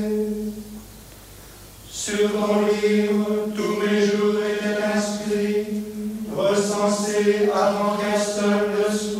Sur ton livre, tous mes jours étaient inscrits, recensés avant qu'un seul ne soit